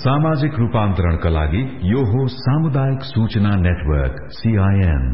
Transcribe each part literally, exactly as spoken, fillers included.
सामाजिक रूपान्तरणका लागि यो हो सामुदायिक सूचना नेटवर्क सीआईएन।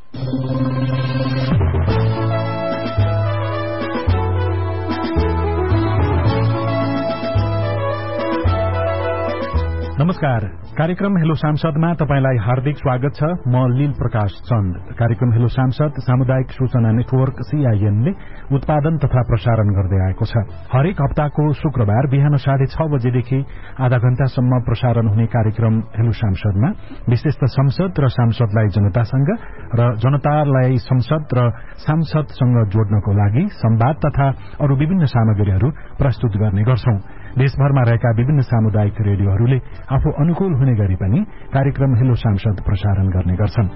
नमस्कार। कार्यक्रम हेलो सांसदमा तपाईंलाई हार्दिक स्वागत छ। म लील प्रकाश चन्द। कार्यक्रम हेलो सांसद सामुदायिक सूचना नेटवर्क सीआईएनले उत्पादन तथा प्रसारण गर्दै आएको छ। हरेक हप्ताको शुक्रबार बिहान साढे छ बजेदेखि आधा घण्टासम्म प्रसारण हुने कार्यक्रम हेलो सांसदमा विशेष त संसद र सांसदलाई जनतासँग र जनतालाई संसद र सांसदसँग जोड्नको लागि संवाद तथा अरू विभिन्न सामग्रीहरू प्रस्तुत गर्ने गर्छौं। देशभरमा रहेका विभिन्न सामुदायिक रेडियोहरूले आफू अनुकूल हुने गरी पनि कार्यक्रम हेलो सांसद प्रसारण गर्ने गर्छन्।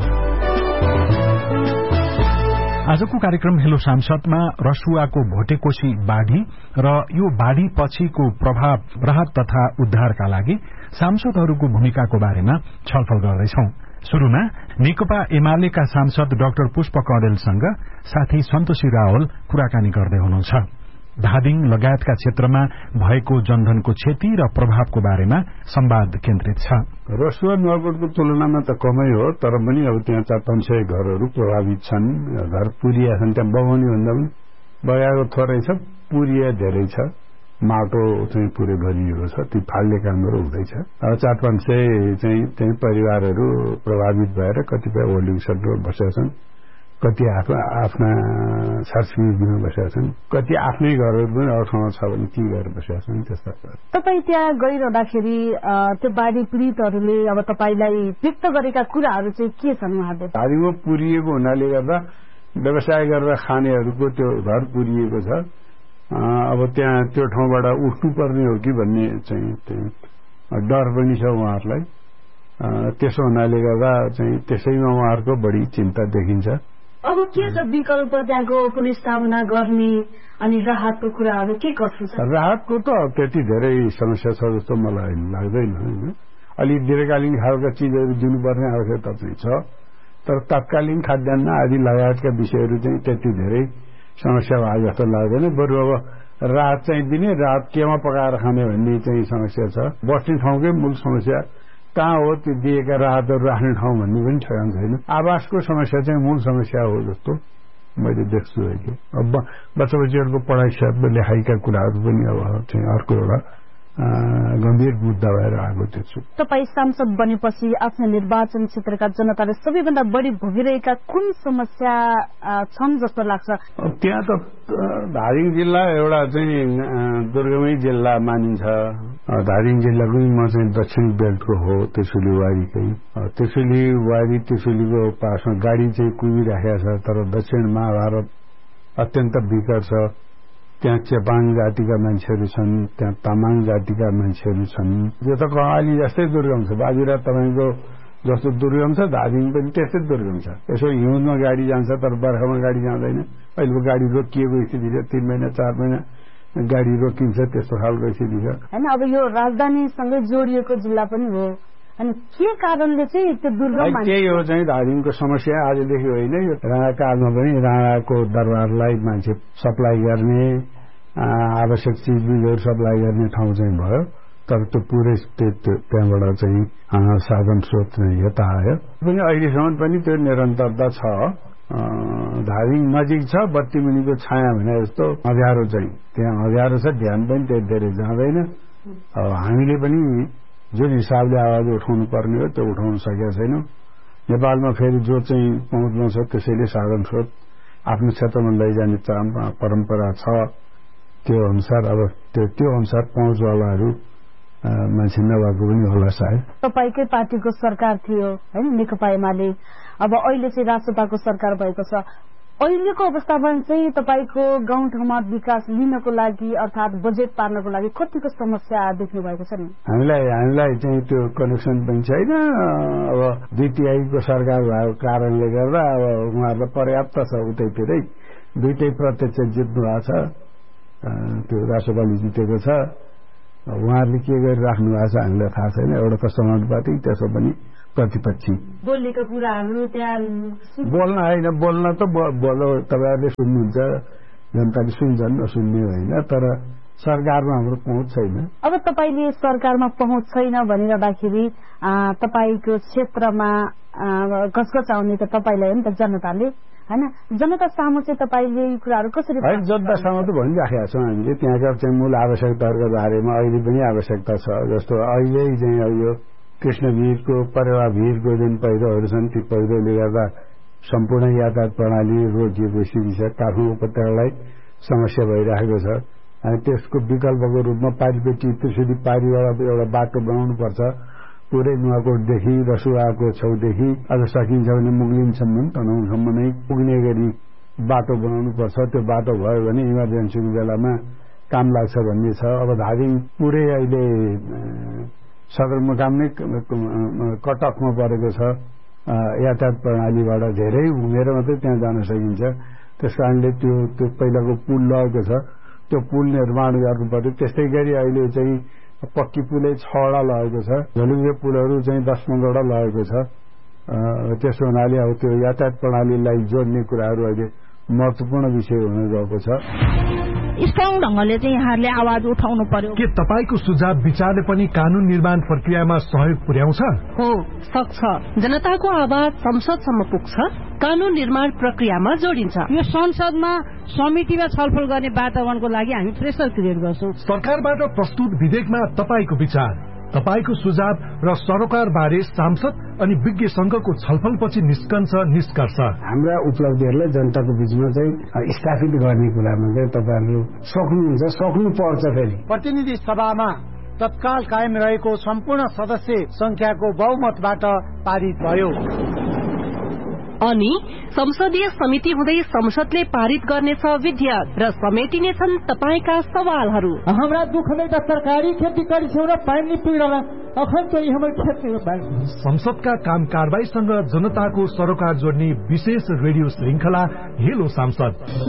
आजको कार्यक्रम हेलो सांसदमा रसुवाको भोटेकोशी बाढ़ी र यो बाढ़ी पछिको प्रभाव राहत तथा उद्धारका लागि सांसदहरूको भूमिकाको बारेमा छलफल गर्दैछौं। शुरूमा नेकपा एमालेका सांसद डाक्टर पुष्प कँडेलसँग साथी सन्तोषी रावल कुराकानी गर्दै हुनुहुन्छ। धादिङ लगायतका क्षेत्रमा भएको जनधनको क्षति र प्रभावको बारेमा संवाद केन्द्रित छ। रसुवा नुवाकोटको तुलनामा त कमै हो, तर पनि अब त्यहाँ चार पाँच सय घरहरू प्रभावित छन्। घर पुरिया छन्, त्यहाँ बगाउने भन्दा पनि बगाएको थोरै छ, पुरिया धेरै छ, माटो चाहिँ पुरै भरिएको छ, ती फाल्ने कामहरू हुँदैछ। अब चार पाँच सय चाहिँ त्यही परिवारहरू प्रभावित भएर कतिपय होल्डिङ सेन्टरमा बसेका छन्, कति आफ्ना छरछिमेकीमा बसेका छन्, कति आफ्नै घरहरू पनि अरू ठाउँमा छ भने ती गरेर बसेका छन्। त्यस्ता तपाईँ त्यहाँ गइरहँदाखेरि त्यो बाढ़ी पीड़ितहरूले अब तपाईँलाई व्यक्त गरेका कुराहरू चाहिँ के छन् उहाँहरूले? धादिङमा पुरिएको हुनाले गर्दा व्यवसाय गरेर खानेहरूको त्यो घर पुरिएको छ। अब त्यहाँ त्यो ठाउँबाट उठ्नुपर्ने हो कि भन्ने चाहिँ डर पनि छ उहाँहरूलाई। त्यसो हुनाले गर्दा चाहिँ त्यसैमा उहाँहरूको बढी चिन्ता देखिन्छ। अब के छ विकल्प त्यहाँको पुनर्स्थापना गर्ने अनि राहतको कुराहरू के कसो छ? राहतको त त्यति धेरै समस्या छ जस्तो मलाई लाग्दैन। अलि दीर्घकालीन खालका चिजहरू दिनुपर्ने आवश्यकता चाहिँ छ, तर तत्कालीन खाद्यान्न आदि लगायतका विषयहरू चाहिँ त्यति धेरै समस्या भयो जस्तो लाग्दैन। बरु अब राहत चाहिँ दिने, राहत केमा पकाएर खाने भन्ने चाहिँ समस्या छ। बस्ने ठाउँकै मूल समस्या कहाँ हो, त्यो दिएका राहतहरू राख्ने ठाउँ भन्ने पनि ठेगान छैन। आवासको समस्या चाहिँ मूल समस्या हो जस्तो मैले देख्छु अहिले। अब बच्चा बच्चीहरूको पढाइ क्षेत्र लेखाइका कुराहरू पनि अब चाहिँ अर्को एउटा गम्भीर मुद्दा भएर आएको देख्छु। तपाईँ सांसद बनेपछि आफ्नो निर्वाचन क्षेत्रका जनताले सबैभन्दा बढी भोगिरहेका कुन समस्या छन् जस्तो लाग्छ? त्यहाँ त धादिङ जिल्ला एउटा चाहिँ दुर्गमै जिल्ला मानिन्छ। धादिङ जिल्लाको म चाहिँ दक्षिण बेल्टको हो, त्रिशुली वारीकै। त्रिशुली वारी त्रिशुलीको पासमा गाडी चाहिँ कुदिराखेको छ, तर दक्षिण महाभारत अत्यन्त विकट छ। त्यहाँ चेपाङ जातिका मान्छेहरू छन्, त्यहाँ तामाङ जातिका मान्छेहरू छन्। यो त कर्णाली जस्तै दुर्गम छ। बाजुरा तपाईँको जस्तो दुर्गम छ, धादिङ पनि त्यस्तै दुर्गम छ। यसो हिउँदमा गाडी जान्छ तर बर्खामा गाडी जाँदैन। अहिले गाडी रोकिएको स्थिति छ, तीन महिना चार महिना गाडी रोकिन्छ, त्यस्तो खालको स्थिति छ होइन। अब यो राजधानीसँगै जोडिएको जिल्ला पनि हो, अनि के कारणले चाहिँ त्यो दुर्गम? त्यही हो चाहिँ धादिङको समस्या आजदेखि होइन। यो राणा कालमा पनि राणाको दरबारलाई मान्छे सप्लाई गर्ने, आवश्यक चिजबिजहरू सप्लाई गर्ने ठाउँ चाहिँ भयो, तर त्यो पुरै त्यहाँबाट चाहिँ साधन स्रोत चाहिँ यता आयो। पनि अहिलेसम्म पनि त्यो निरन्तरता छ। धादिङ नजिक छ, बत्ती मुनिको छाया भने जस्तो अँध्यारो चाहिँ त्यहाँ अँध्यारो छ, ध्यान पनि त्यति धेरै जाँदैन। अब हामीले पनि जुन हिसाबले आवाज उठाउनु पर्ने हो त्यो उठाउन सकेका छैनौँ। नेपालमा फेरि जो चाहिँ पहुँचमा छ त्यसैले साधन स्रोत आफ्नो क्षेत्रमा लैजाने परम्परा छ। त्यो अनुसार अब त्यो त्यो अनुसार पहुँचवालाहरू मान्छे नभएको पनि होला सायद। तपाईँकै पार्टीको सरकार थियो होइन नेकपा एमाले, अब अहिले चाहिँ राष्ट्रपाको सरकार भएको छ। अहिलेको अवस्थामा चाहिँ तपाईँको गाउँठाउँमा विकास लिनको लागि अर्थात् बजेट पार्नको लागि कतिको समस्या देख्नु भएको छ नि? हामीलाई हामीलाई चाहिँ त्यो कनेक्सन पनि छैन। अब दुई तिहाईको सरकार भएको कारणले गर्दा अब उहाँहरूलाई पर्याप्त छ, उतैतिरै दुईटै प्रत्यक्ष जित्नु भएको छ, त्यो राष्ट्रपाले जितेको छ। उहाँहरूले के गरिराख्नु भएको छ हामीलाई थाहा छैन। एउटा त समानुपातिक, त्यसो पनि प्रतिपक्षी बोलेको कुराहरू त्यहाँ बोल्न होइन, बोल्न त बोल तपाईँहरूले सुन्नुहुन्छ, जनताले सुन्छन्, नसुन्ने होइन। तर सरकारमा हाम्रो पहुँच छैन। अब तपाईँले सरकारमा पहुँच छैन भनिरहँदाखेरि तपाईँको क्षेत्रमा घसघस आउने त तपाईँलाई हो नि त, जनताले हैन। जनता सामु चाहिँ तपाईँले यी कुराहरू कसरी है जनता सामु त भनिराखेका छौँ हामीले। त्यहाँका चाहिँ मूल आवश्यकताहरूको बारेमा अहिले पनि आवश्यकता छ। जस्तो अहिले चाहिँ अब यो कृष्णवीरको परेवा भिरको जुन पहिरोहरू छन् ती पहिरोले गर्दा सम्पूर्ण यातायात प्रणाली रोकिएको स्थिति छ। काठमाडौँ उपत्यकालाई समस्या भइरहेको छ अनि त्यसको विकल्पको रूपमा पारीपेटी त्रिशुली पारीबाट एउटा बाटो बनाउनुपर्छ। पुरै नुवाकोटदेखि रसुवाको छेउदेखि अझ सकिन्छ भने मुगलिनसम्म तनहुँसम्म नै पुग्ने गरी बाटो बनाउनुपर्छ। त्यो बाटो भयो भने इमर्जेन्सीको बेलामा काम लाग्छ भन्ने छ। अब धादिङ पुरै अहिले सदरमुकाम नै कटकमा परेको छ। यातायात प्रणालीबाट धेरै घुमेर मात्रै त्यहाँ जान सकिन्छ। त्यस कारणले त्यो त्यो पहिलाको पुल लगेको छ, त्यो पुल निर्माण गर्नु पर्यो। त्यस्तै गरी अहिले चाहिँ पक्की पुलै छवटा लगेको छ, झोलुङ्गे पुलहरू चाहिँ दस पन्ध्रवटा लगेको छ। त्यसो हुनाले अब त्यो यातायात प्रणालीलाई जोड्ने कुराहरू अहिले महत्वपूर्ण विषय हुन गएको छ। स्ट्रङ ढंगले चाहिँ यहाँहरूले आवाज उठाउनु पर्यो। के तपाईको सुझाव विचारले पनि कानून निर्माण प्रक्रियामा सहयोग पुर्याउँछ? हो, सक्छ। जनताको आवाज संसदसम्म पुग्छ, कानून निर्माण प्रक्रियामा जोडिन्छ। यो संसदमा समितिमा छलफल गर्ने वातावरणको लागि हामी प्रेसर क्रिएट गर्छौं। सरकारबाट प्रस्तुत विधेयकमा तपाईको विचार, तपाईको सुझाव र सरोकार बारे सांसद अनि विज्ञ संघको छलफलपछि निस्कन्छ निष्कर्ष। हाम्रा उपलब्धिहरूलाई जनताको बीचमा चाहिँ स्थापित गर्ने कुरामा चाहिँ तपाईहरु सक्नुहुन्छ, सक्नु पर्छ। फेरि प्रतिनिधि सभामा तत्काल कायम रहेको सम्पूर्ण सदस्य संख्याको बहुमतबाट पारित भयो। अनि संसदीय समिति हुँदै संसदले पारित गर्नेछ विधेयक र समेटिनेछन् तपाईका सवालहरू। हाम्रा दुःखले त सरकारी खेती गरिछौँ र पानी पीडामा अखन चाहिँ हाम्रो खेती संसदका काम कारबाहीसँग जनताको सरोकार जोड्ने विशेष रेडियो श्रृंखला हेलो सांसद।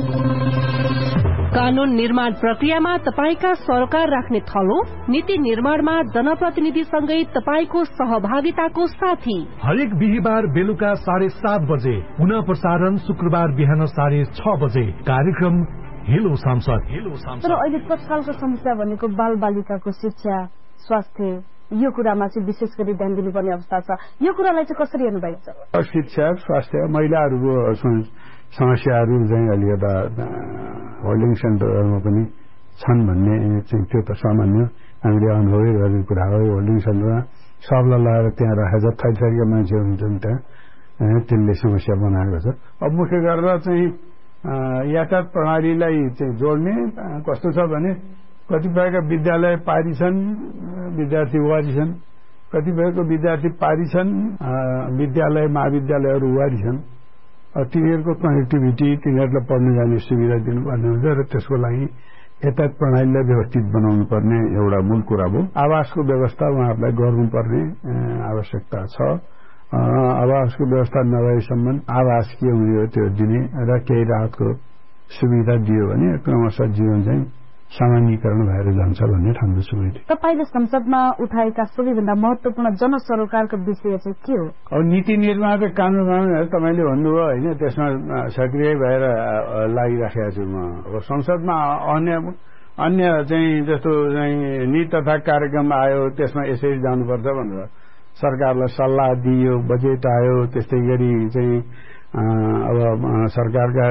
कानून निर्माण प्रक्रियामा तपाईका सरोकार राख्ने थलो, नीति निर्माणमा जनप्रतिनिधिसँगै तपाईको सहभागिताको साथी। हरेक बिहीबार बेलुका साढे सात बजे, पुनः प्रसारण शुक्रबार बिहान साढे छ बजे। कार्यक्रम हेलो सांसद। हेलो सांसद। तर अहिले तत्कालको समस्या भनेको बाल बालिकाको शिक्षा, स्वास्थ्य, यो कुरामा चाहिँ विशेष गरी ध्यान दिनुपर्ने अवस्था छ। यो कुरालाई चाहिँ कसरी हेर्नु भएको छ? शिक्षा, स्वास्थ्य, महिलाहरूको समस्याहरू चाहिँ अलिकता होल्डिङ सेन्टरहरूमा पनि छन् भन्ने चाहिँ त्यो त सामान्य हामीले अनुभवै गरेको कुरा हो। होल्डिङ सेन्टरमा सबलाई लगाएर त्यहाँ राखेर थरी थरीका मान्छे हुन्छन्, त्यहाँ त्यसले समस्या बनाएको छ। अब मुख्य गरेर चाहिँ यातायात प्रणालीलाई चाहिँ जोड्ने कस्तो छ भने कतिपयका विद्यालय पारी छन्, विद्यार्थी वारी छन्, कतिपयको विद्यार्थी पारी छन्, विद्यालय महाविद्यालयहरू वारी छन्। तिनीहरूको कनेक्टिभिटी, तिनीहरूलाई पढ्न जाने सुविधा दिनुपर्ने हुन्छ र त्यसको लागि यातायात प्रणालीलाई व्यवस्थित बनाउनु पर्ने एउटा मूल कुरा हो। आवासको व्यवस्था उहाँहरूलाई गर्नुपर्ने आवश्यकता छ। आवासको व्यवस्था नभएसम्म आवास के हुने हो त्यो दिने र केही राहतको सुविधा दियो भने क्रमशः जीवन चाहिँ सामान्यीकरण भएर जान्छ भन्ने ठान्दछु मैले। तपाईले संसदमा उठाएका सबैभन्दा महत्वपूर्ण जनसरोकारको विषय चाहिँ के हो? अब नीति निर्माण र कानून बनाउन तपाईले भन्नुभयो होइन, त्यसमा सक्रिय भएर लागिराखेको छु म। अब संसदमा अन्य अन्य चाहिँ जस्तो चाहिँ नीति तथा कार्यक्रम आयो, त्यसमा यसरी जानुपर्छ भनेर सरकारलाई सल्लाह दियो, बजेट आयो, त्यस्तै गरी चाहिँ अब सरकारका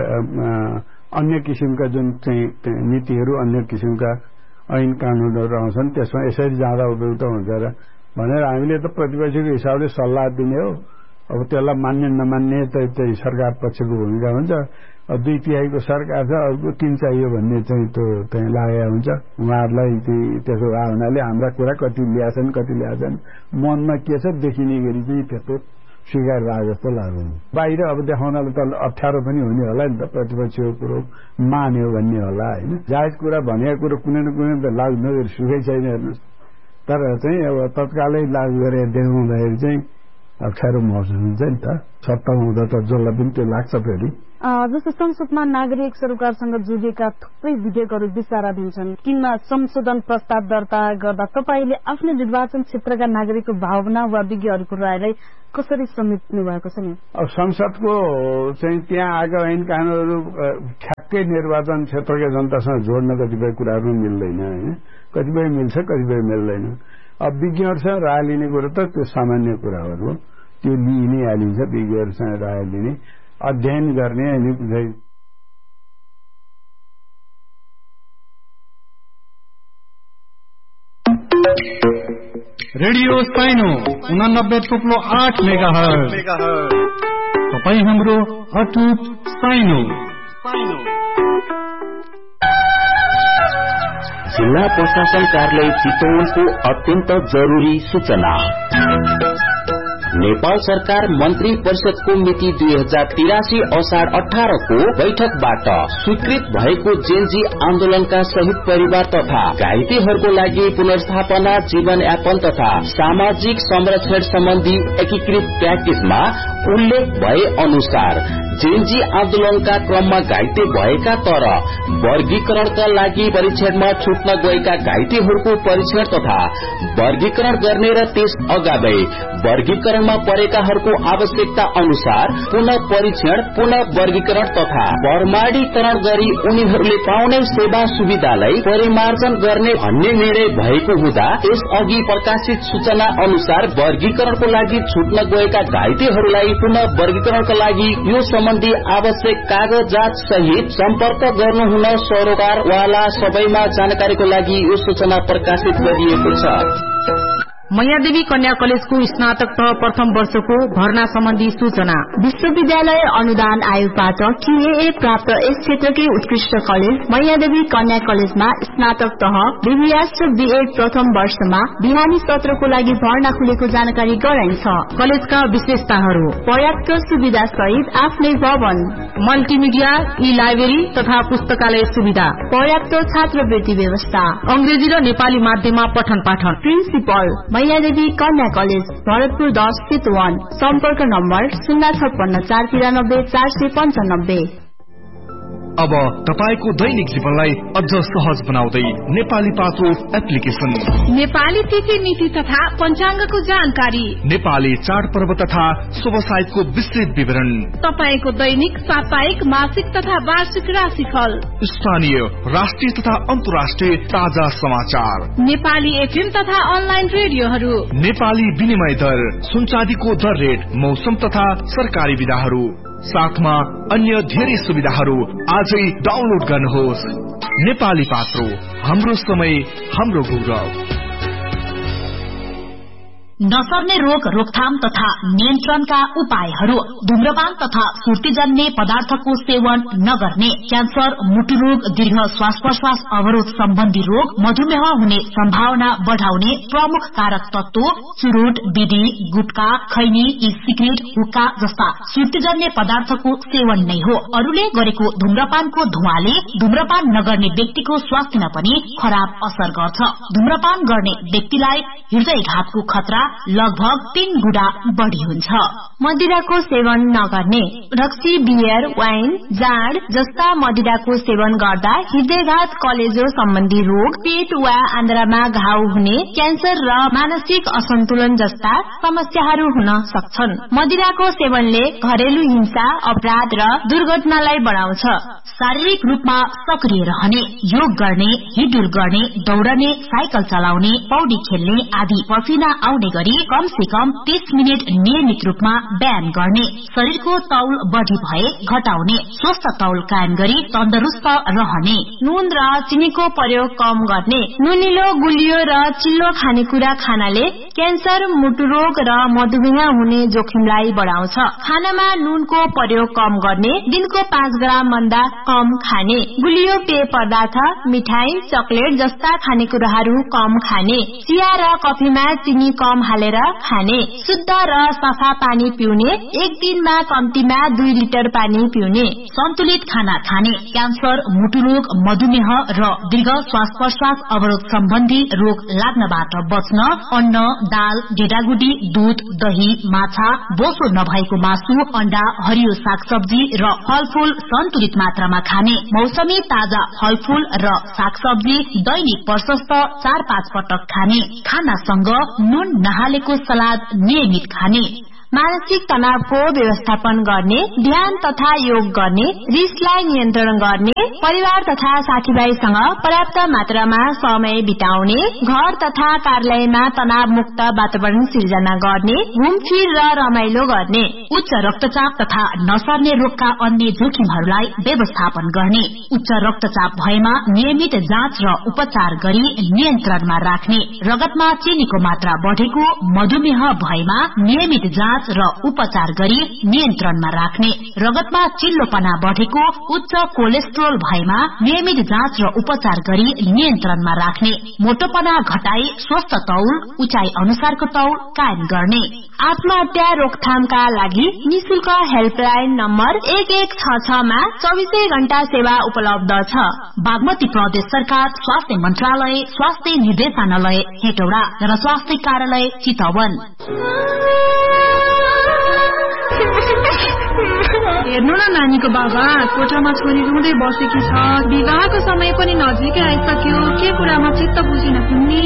अन्य किसिमका जुन चाहिँ नीतिहरू, अन्य किसिमका ऐन कानूनहरू आउँछन्, त्यसमा यसरी जाँदा उपयुक्त हुन्छ र भनेर हामीले त प्रतिपक्षको हिसाबले सल्लाह दिने हो। अब त्यसलाई मान्ने नमान्ने त चाहिँ सरकार पक्षको भूमिका हुन्छ। अब दुई तिहाईको सरकार छ, अर्को तीन चाहियो भन्ने चाहिँ त्यो चाहिँ लागेको हुन्छ। उहाँहरूलाई त्यसो भए हुनाले हाम्रा कुरा कति ल्याछन् कति ल्याछन् मनमा के छ देखिने गरी चाहिँ त्यस्तो स्वीकार भए जस्तो लाग्दैन। बाहिर अब देखाउनलाई त अप्ठ्यारो पनि हुने होला नि त, प्रतिपक्षको कुरो मान्यो भन्ने होला होइन। जायज कुरा भनेको कुरो कुनै न कुनै त लागु नगरी सुखै छैन हेर्नुहोस्। तर चाहिँ अब तत्कालै लागू गरेर देखाउँदाखेरि चाहिँ अप्ठ्यारो महसुस हुन्छ नि त। सत्ता हुँदा त जसलाई पनि त्यो लाग्छ। फेरि जस्तो संसदमा नागरिक सरोकारसँग जोडिएका थुप्रै विधेयकहरू विचाराधीन छन्, किनमा संशोधन प्रस्ताव दर्ता गर्दा तपाईले आफ्नो निर्वाचन क्षेत्रका नागरिकको भावना वा विज्ञहरूको रायलाई कसरी समेट्नु भएको छ नि? अब संसदको चाहिँ त्यहाँ आएका ऐन कानूनहरू ठ्याक्क ठ्याक्कै निर्वाचन क्षेत्रका जनतासँग जोड्न कतिपय कुराहरू मिल्दैन होइन, कतिपय मिल्छ कतिपय मिल्दैन। अब विज्ञहरूसँग राय लिने कुरो त त्यो सामान्य कुराहरू हो, त्यो लिइ नै हालिन्छ। विज्ञहरूसँग राय लिने, अध्ययन गर्ने अनि रेडियो साइनो उनानब्बे थुप्लो आठ मेगा हर्ज तपाईँ हाम्रो अटुट साइनो। जिल्ला प्रशासन कार्यालय चितवनको अत्यन्त जरुरी सूचना। नेपाल सरकार मन्त्री परिषदको मिति दुई हजार तिरासी असार अठारको बैठकबाट स्वीकृत भएको जेनजी आन्दोलनका शहीद परिवार तथा घाइतेहरूको लागि पुनर्स्थापना, जीवनयापन तथा सामाजिक संरक्षण सम्बन्धी एकीकृत प्याकेजमा उल्लेख भए अनुसार जेनजी आन्दोलनका क्रममा घाइते भएका तर वर्गीकरणका लागि परीक्षणमा छुट्न गएका घाइतेहरूको परीक्षण तथा वर्गीकरण गर्ने र त्यस अगावै वर्गीकरणमा परेकाहरूको आवश्यकता अनुसार पुनः परीक्षण, पुनः वर्गीकरण तथा प्रमाणीकरण गरी उनीहरूले पाउने सेवा सुविधालाई परिमार्जन गर्ने भन्ने निर्णय भएको हुँदा यसअघि प्रकाशित सूचना अनुसार वर्गीकरणको लागि छुट्न गएका घाइतेहरूलाई पुनः वर्गीकरणका लागि यो सम्बन्धी आवश्यक कागजात सहित सम्पर्क गर्नुहुन सरोकारवाला सबैमा जानकारीको लागि यो सूचना प्रकाशित गरिएको छ। मैयादेवी कन्या कलेजको स्नातक तह प्रथम वर्षको भर्ना सम्बन्धी सूचना। विश्वविद्यालय अनुदान आयोगबाट क्यूए प्राप्त यस क्षेत्रकै उत्कृष्ट कलेज मैयादेवी कन्या कलेजमा स्नातक तह बीबीएस र बीएड प्रथम वर्षमा बिहानी सत्रको लागि भर्ना खुलेको जानकारी गराइन्छ। कलेजका विशेषताहरू: पर्याप्त सुविधा सहित आफ्नै भवन, मल्टिमिडिया, ई लाइब्रेरी तथा पुस्तकालय सुविधा, पर्याप्त छात्रवृत्ति व्यवस्था, अंग्रेजी र नेपाली माध्यममा पठन पाठन। प्रिन्सिपल मैयादेवी कन्या कलेज, भरतपुर दस, चितवन। सम्पर्क नम्बर शून्य छप्पन्न चार तिरानब्बे चार सय पञ्चानब्बे। अब तपाईको दैनिक जीवनलाई अझ सहज बनाउँदै नेपाली पात्रो एप्लिकेशन, नेपाली तिथि मिति तथा पञ्चाङ्गको जानकारी, नेपाली चाडपर्व तथा शुभ साहित्यको विस्तृत विवरण, तपाईको दैनिक, साप्ताहिक, मासिक तथा वार्षिक राशिफल, स्थानीय, राष्ट्रिय तथा अन्तर्राष्ट्रिय ताजा समाचार, नेपाली एफएम तथा अनलाइन रेडियोहरू, नेपाली विनिमय दर, सुनचाँदीको दर रेट, मौसम तथा सरकारी विधाहरू, साथमा अन्य धेरै सुविधाहरू आजै डाउनलोड गर्नुहोस्। नेपाली पात्रो, हाम्रो समय हाम्रो गौरव। नसर्ने रोग रोकथाम तथा नियन्त्रणका उपायहरू: धूम्रपान तथा सुर्तीजन्य पदार्थको सेवन नगर्ने, क्यान्सर, मुटु रोग, दीर्घ श्वास प्रश्वास अवरोध सम्बन्धी रोग, मधुमेह हुने सम्भावना बढ़ाउने प्रमुख कारक तत्व चुरोट, बिडी, गुटखा, खैनी, ई सिगरेट, हुक्का जस्ता सुर्तीजन्य पदार्थको सेवन नै हो। अरूले गरेको धूम्रपानको धुवाले धूम्रपान नगर्ने व्यक्तिको स्वास्थ्यमा पनि खराब असर गर्छ। धूम्रपान गर्ने व्यक्तिलाई हृदयघातको खतरा लगभग तीन गुणा बढ़ी हुन्छ। मदिराको सेवन नगर्ने, रक्सी, बियर, वाइन, जाँड जस्ता मदिराको सेवन गर्दा हृदयघात, कलेजो सम्बन्धी रोग, पेट वा आन्द्रामा घाउ हुने, क्यान्सर र मानसिक असन्तुलन जस्ता समस्याहरू हुन सक्छन्। मदिराको सेवनले घरेलु हिंसा, अपराध र दुर्घटनालाई बढ़ाउँछ। शारीरिक रूपमा सक्रिय रहने, योग गर्ने, हिडुल गर्ने, दौड़ने, साइकल चलाउने, पौडी खेल्ने आदि पसिना आउने गरी कम से कम तीस मिनट नियमित रूपमा व्यायाम गर्ने, शरीरको तौल बढ़ी भए घटाउने, स्वस्थ तौल कायम गरी तन्दुरुस्त रहने, नुन र चिनीको प्रयोग कम गर्ने, नुनिलो, गुलियो र चिल्लो खानेकुरा खानाले क्यान्सर, मुटु रोग र मधुमेह हुने जोखिमलाई बढ़ाउँछ। खानामा नुनको प्रयोग कम गर्ने, दिनको पाँच ग्राम भन्दा कम खाने, गुलियो पेय पदार्थ, मिठाई, चकलेट जस्ता खानेकुराहरू कम खाने, चिया र कफीमा चिनी कम हालेर खाने, शुद्ध र सफा पानी पिउने, एक दिनमा कम्तीमा दुई लिटर पानी पिउने, सन्तुलित खाना खाने, क्यान्सर, मुटु रोग, मधुमेह र दीर्घ श्वास प्रश्वास अवरोध सम्बन्धी रोग लाग्नबाट बच्न अन्न, दाल, गेडागुडी, दूध, दही, माछा, बोसो नभएको मासु, अण्डा, हरियो सागसब्जी र फलफूल सन्तुलित मात्रामा खाने, मौसमी ताजा फलफूल र सागसब्जी दैनिक प्रशस्त चार पाँच पटक खाने, खानासँग नुन नहालेको सलाद नियमित खाने। मानसिक तनावको व्यवस्थापन गर्ने, ध्यान तथा योग गर्ने, रिसलाई नियन्त्रण गर्ने, परिवार तथा साथीभाइसँग पर्याप्त मात्रामा समय बिताउने, घर तथा कार्यालयमा तनाव मुक्त वातावरण सिर्जना गर्ने, घुमफिर र रमाइलो गर्ने, उच्च रक्तचाप तथा नसर्ने रोगका अन्य जोखिमहरूलाई व्यवस्थापन गर्ने, उच्च रक्तचाप भएमा नियमित जाँच र उपचार गरी नियन्त्रणमा राख्ने, रगतमा चीनीको मात्रा बढ़ेको मधुमेह भएमा नियमित जाँच र उपचार गरी नियन्त्रणमा राख्ने, रगतमा चिल्लोपना बढ़ेको उच्च कोलेस्ट्रोल भएमा नियमित जाँच र उपचार गरी नियन्त्रणमा राख्ने, मोटोपना घटाई स्वस्थ तौल, उचाइ अनुसारको तौल कायम गर्ने। आत्महत्या रोकथामका लागि निशुल्क हेल्पलाइन नम्बर एक एक छ छ मा चौबीसै घण्टा सेवा उपलब्ध छ। बागमती प्रदेश सरकार स्वास्थ्य मन्त्रालय, स्वास्थ्य निर्देशनालय हेटौडा, जनस्वास्थ्य कार्यालय चितवन। हेर्नु न नानीको बाबा, कोठामा छोरी रुँदै बसेकी छ। विवाहको समय पनि नजिकै आइसक्यो, के कुरामा चित्त बुझिन तिमी?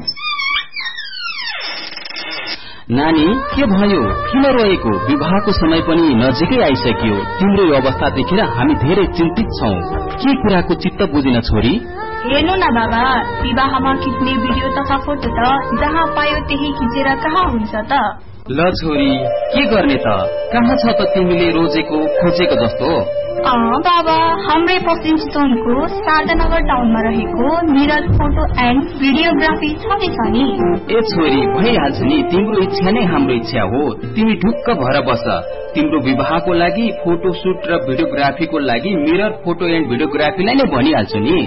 नानी के भयो? किन रोएको? विवाहको समय पनि नजिकै आइसक्यो। तिम्रो यो अवस्था देखेर हामी धेरै चिन्तित छौं। के कुराको चित्त बुझिन छोरी? हेर्नु न बाबा, विवाहमा खिच्ने भिडियो तथा फोटो त जहाँ पायो त्यही खिचेर कहाँ हुन्छ त? ल छोरी, के गर्ने त? कहाँ छ त तिमीले रोजेको खोजेको जस्तो? अँ बाबा, हाम्रै पश्चिम चितवनको शारदानगर टाउनमा रहेको मिरर फोटो एन्ड भिडियोग्राफी छँदैछ नि। ए छोरी, भइहाल्छ नि, तिम्रो इच्छा नै हाम्रो इच्छा हो। तिमी ढुक्क भएर बस। तिम्रो विवाहको लागि फोटो सुट र भिडियोग्राफीको लागि मिरर फोटो एन्ड भिडियोग्राफीलाई नै भनिहाल्छु नि।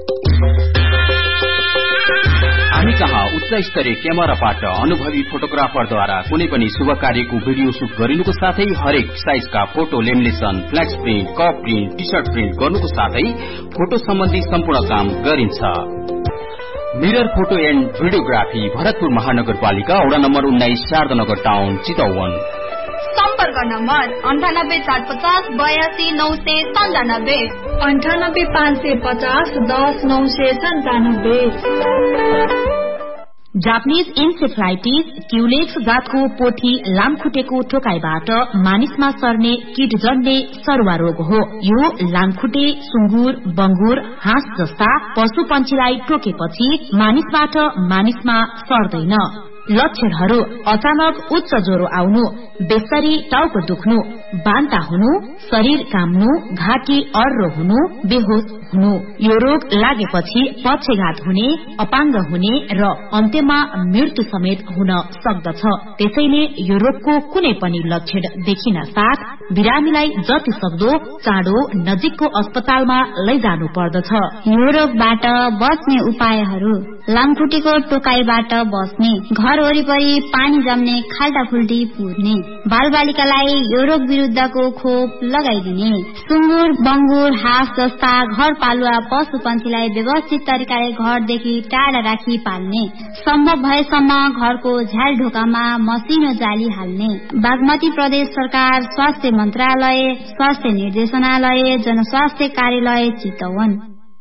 हामी कहाँ उच्च स्तरीय क्यामेराबाट अनुभवी फोटोग्राफरद्वारा कुनै पनि शुभ कार्यको भिडियो सुट गरिनुको साथै हरेक साइजका photo lamination, flex print, cup print, T shirt print गर्नुको साथै फोटो सम्बन्धी सम्पूर्ण काम गरिन्छ। Mirror photo and videography, Bharatpur महानगरपालिका वडा नम्बर उन्नाइस, शारदानगर टाउन, चितवन। सम्पर्क नम्बर अन्ठानब्बे चार पचास बयासी नौ सय सन्तानब्बे, अन्ठानब्बे पाँच सय पचास दस नौ सय सन्तानब्बे। जापानिज इन्सेफ्लाइटिस क्युलेक्स जातको पोथी लामखुट्टेको टोकाइबाट मानिसमा सर्ने कीटजन्य सरुवा रोग हो। यो लामखुट्टे, सुँगुर, बंगुर, हाँस जस्ता पशु पंक्षीलाई टोकेपछि मानिसबाट मानिसमा सर्दैन। लक्षणहरू: अचानक उच्च ज्वरो आउनु, बेस्तरी टाउको दुख्नु, बान्ता हुनु, शरीर काम्नु, घाँटी अर्रो हुनु, बेहोस हुनु। यो रोग लागेपछि पक्षघात हुने, अपाङ्ग हुने र अन्त्यमा मृत्यु समेत हुन सक्दछ। त्यसैले यो रोगको कुनै पनि लक्षण देखिन साथ बिरामीलाई जति सक्दो चाँडो नजिकको अस्पतालमा लैजानु पर्दछ। यो रोगबाट बच्ने उपायहरू: लामखुट्टेको टोकाइबाट बस्ने, घर वरिपरि पानी जम्ने, खाल्टा खुल्टी पुर्ने, बालबालिकालाई यो रोग विरुद्धको खोप लगाइदिने, सुँगुर, बंगुर, हाँस जस्ता घर पालुवा पशु पंक्षीलाई व्यवस्थित तरिकाले घरदेखि टाढा राखी पाल्ने, सम्भव भएसम्म घरको झ्याल ढोकामा मसिनो जाली हाल्ने। बागमती प्रदेश सरकार स्वास्थ्य मन्त्रालय, स्वास्थ्य निर्देशनालय, जनस्वास्थ्य कार्यालय चितवन।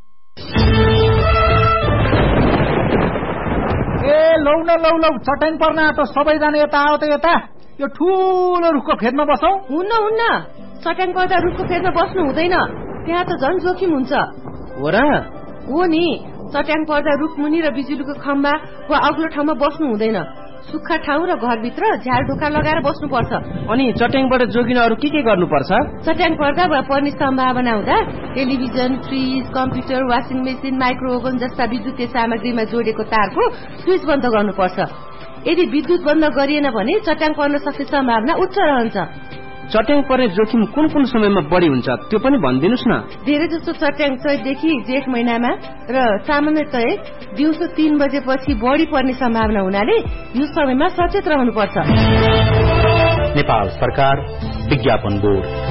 ए लौ न लौ लौ चट्याङ पर्न आँटो, सबैजना यता आओ त यता। यो ठूलो रुखको फेदमा बसौं। हुन्न हुन्न, चट्याङ पर्दा रुखको फेदमा बस्नु हुँदैन, त्यहाँ त झन् जोखिम हुन्छ। हो र? हो नि, चट्याङ पर्दा रुख मुनि र बिजुलीको खम्बा वा अग्लो ठाउँमा बस्नु हुँदैन। सुक्खा ठाउँ र घरभित्र झ्याल ढोका लगाएर बस्नुपर्छ। अनि चट्याङबाट जोगिन अरू के के गर्नुपर्छ? चट्याङ पर्दा वा पर्ने सम्भावना हुँदा television, fridge, computer, washing machine, micro oven जस्ता विद्युतीय सामग्रीमा जोडेको तारको स्विच बन्द गर्नुपर्छ। यदि विद्युत बन्द गरिएन भने चट्याङ पर्न सक्ने सम्भावना उच्च रहन्छ। चट्याङ पर्ने जोखिम कुन कुन समयमा बढी हुन्छ त्यो पनि भनिदिनुस् न। धेरै जस्तो चट्याङ चैतदेखि जेठ महिनामा र सामान्यतया दिउँसो तीन बजेपछि बढी पर्ने सम्भावना हुनाले यो समयमा सचेत रहनुपर्छ। नेपाल सरकार विज्ञापन बोर्ड।